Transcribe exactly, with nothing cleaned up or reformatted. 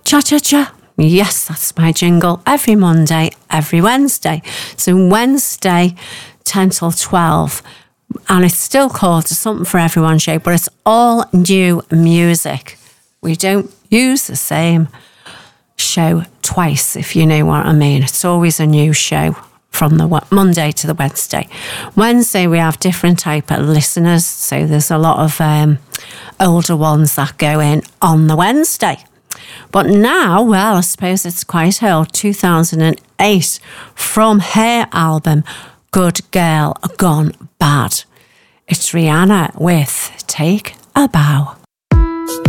Cha-cha-cha. Yes, that's my jingle. Every Monday, every Wednesday. So Wednesday, ten till twelve. And it's still called Something for Everyone show, but it's all new music. We don't use the same show twice, if you know what I mean. It's always a new show from the Monday to the Wednesday. Wednesday, we have different type of listeners. So there's a lot of um, older ones that go in on the Wednesday. But now, well, I suppose it's quite old, two thousand eight, from her album, Good Girl Gone Bad. It's Rihanna with Take a Bow.